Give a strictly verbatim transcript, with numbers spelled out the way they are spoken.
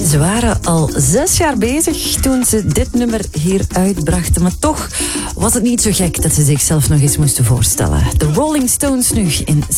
Ze waren al zes jaar bezig toen ze dit nummer hier uitbrachten. Maar toch was het niet zo gek dat ze zichzelf nog eens moesten voorstellen. De Rolling Stones nu in